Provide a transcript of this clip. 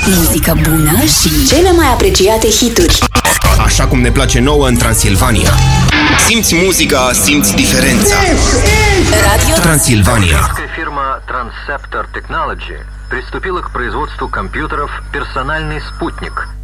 Muzică bună și cele mai apreciate hituri. Așa cum ne place nouă în Transilvania. Simți muzica, simți diferența. Radio Transilvania. Фирма Transceptor Technology приступила к производству компьютеров «Персональный спутник».